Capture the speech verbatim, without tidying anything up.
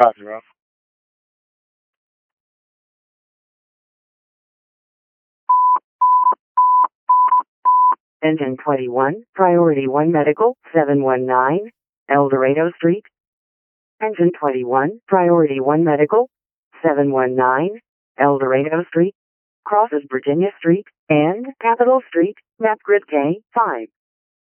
Roger, bro. Engine twenty-one, Priority one Medical, seven one nine, El Dorado Street. Engine twenty-one, Priority one Medical, seven one nine, El Dorado Street. Crosses Virginia Street and Capitol Street, map grid K five.